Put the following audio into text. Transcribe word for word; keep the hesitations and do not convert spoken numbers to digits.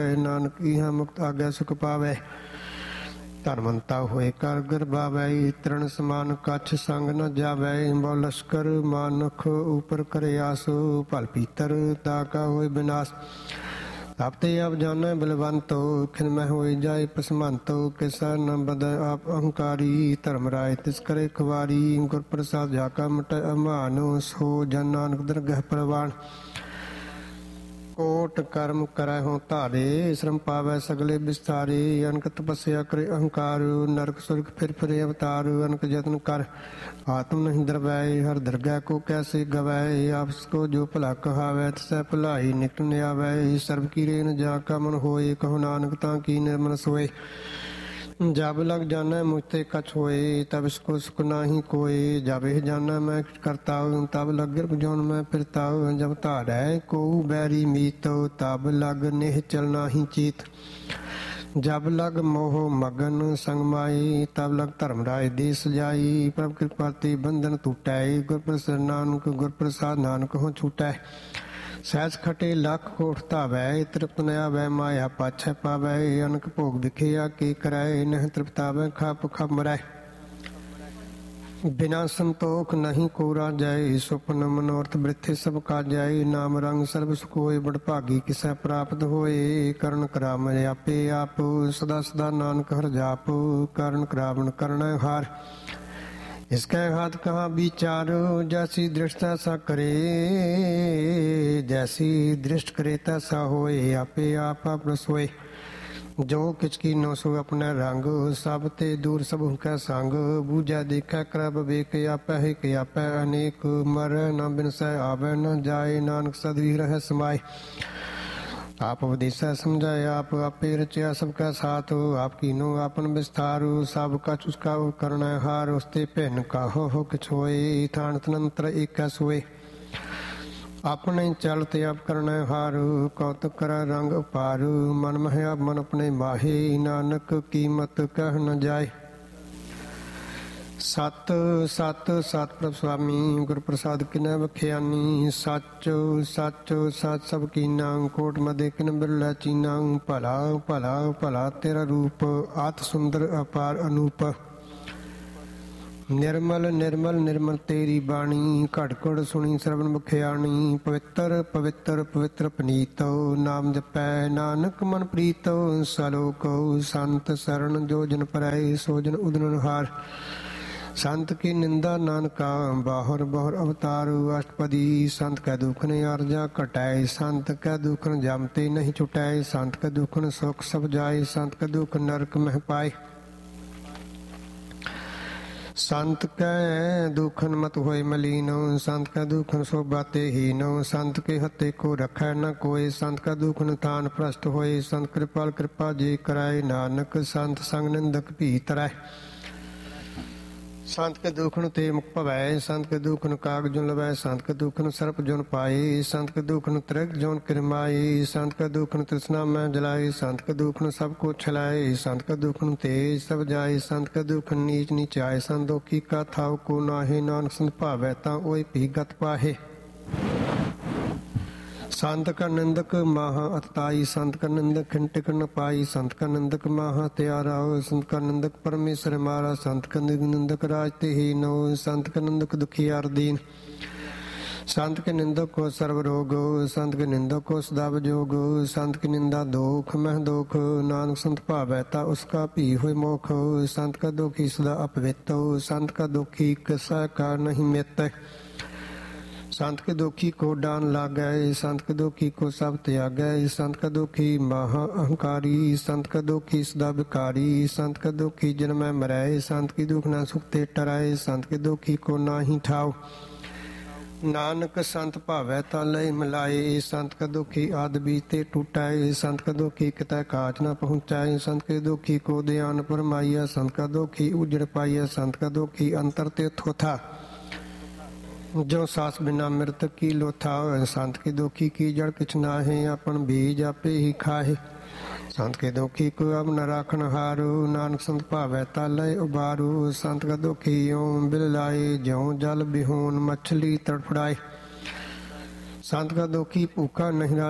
नानक इहा मुक्त आज्ञा सुख पावै। धनवंता होए कर गरबावै, तरण समान कछ संग न जावै। बहु लश्कर मानख ऊपर करे आस, भल पीतर ताका होए विनाश। आपते आप जानै बलवंतो, खिन मह होए जाए पसमंतो। किसा न बद आप अहंकारी, धर्मराय तिस करे खुवारी। गुर प्रसाद जाका मटै अमान, सो जन नानक दरगह परवान। कोट कर्म करै हों धारे, श्रम पावै सगले बिस्तारे। अनक तपस्या करे अहंकार, नरक सुरख फिर फिर अवतार। अनक जतन कर आत्म नहीं दरवै, हर दरगह को कैसे गवै। आपस को जो भला कहावै, तसै भलाई निकट न आवै। सर्व की रेन जा का मन होए, कहो नानक तां की निर्मल सोए। जब लग जाना मुझते कछ होए, तब इसको सुख नाही कोय। जब यह जाना मैं करता हूँ, तब लग गर्भ जौन मैं फिरता हूँ। जब तारै को बैरी मीत, तब लग नेह चलना ही चीत। जब लग मोह मगन संग माई, तब लग धर्मराय देश जाई। प्रभ कृपा ते बंधन टूटै, गुर प्रसाद नानक गुर प्रसाद नानक हो छूटै। सहज खटे लख कोट धावै, तृप्त न आवै माया पाछै पावै। अनक भोग विखिया के कराए, नह तृप्तावै खप खप मरै। बिना संतोख नहीं को राजै, सुपन मनोरथ वृथे सब काजै। नाम रंग सर्व सुख होए, बड़ भागी किसै प्राप्त होए। करण कराम आपे आप, सदा सदा नानक हर जाप। करण करावण करण हार, इसके हाथ कहाँ विचारो। जैसी दृष्ट सा करे, जैसी दृष्ट करे तैसा होए। आपे आप आप रसोए, जो किच की नो सो अपने रंग। सब ते दूर सब कै संग, बूझै देखै कर विवेक। आपै है कि आपै अनेक, मर न बिनसै आवे न जाए। नानक सदवी रह समाए, आप उपदेशा समझाए। आप आपे रचया सबका साथ, आप कीनो आपन विस्तार। सब कछ उसका करना हार, उसते भिन्न काहो हो किछ होए। थान तनंतर एक सोए, अपने चलत आप करना हार। कौतुक कर रंग उपार, मन मह आप मन अपने माहे। नानक कीमत कह न जाए। सत सत सत प्रभ स्वामी, गुर प्रसाद किनै बखियानी। सच सच सच सब कीना, कोट मदे किन बिरलै चीना। भला भला भला तेरा रूप, आत सुंदर अपार अनूप। निर्मल निर्मल निर्मल तेरी बाणी, घट घट सुनी श्रवण बखियानी। पवित्र पवित्र पवित्र पनीत, नाम जपै नानक मन प्रीत। सलोक संत शरण, जो जन परै सो जन उदन हार। संत की निंदा नानका, बाहर बाहर अवतार। अष्टपदी संत कै दुखन आरजा कटाए। संत कै दुखन जामते नहीं छुटाए। संत कै दुखन सुख सब जाए, संत कै दुख नरक मह पाए। संत कै दुखन मत होए मलीन, संत कै दुखन सो बाते हीन। संत के हते को रखै न कोय, संत कै दुखन थान भ्रष्ट होए। संत कृपाल कृपा जे कराए, नानक संत संग निंदक भी तरै। संत के दुखन ते मुख भवै, संत के दुखन काग जुन लवै। संत के दुखन सर्प जुन पाए, संत के दुखन त्रिग जुन किरमाए। संत के दुखन तृष्णा में जलाए, संत के दुखन सब को छलाए। संत के दुखन तेज सब जाए, संत के दुखन नीच नीचाए। संत दुखी का थाव को नाहे, नानक संत भावै तां ओए भी गत पाहे। संत का निंदक माहा अतताई, संत का निंदक खिन टिक न पाई। संत का निंदक माहा त्यारा, संत का निंदक परमेश्वर मारा। संत का निंदक राज ते हीन, संत का निंदक दुखियार दीन। संत के निंदक को सर्व रोग, संत के निंदक को सदा विजोग। संत की निंदा दोख मह दोख, नानक संत भावै ता उसका भी होय मोख। संत का दुखी सदा अपवित, संत का दुखी किसा का नहीं मित। संत के दुखी को डान लागै, संत के दुखी को सब त्यागै। संत का दुखी महा अहंकारी, संत का दुखी सदा विकारी। संत का दुखी जन्मै मरै, संत की दुख न सुखते टरै। संत के दुखी को नाही ठाव, नानक संत भावै ता लय मिलाए। संत का दुखी आदि बीते टूटाए, संत का दुखी कितै काज न पहुँचाए। संत के दुखी को ध्यान फरमाइया, संत का दुखी उजड़ पाइया। संत का दुखी अंतर ते थोथा, जो सास बिना मृत की लोथा। संत के दुखी की जड़ किछ नाहे, अपन बीज आपे ही खाहे। संत के दुखी को अब न राखन हारो, नानक संत भावै ता लय उबारो। संत का दुखी ओम बिल लाए, ज्यों जल बिहोन मछली तड़फड़ाए। संत का दुखी भूखा नहीं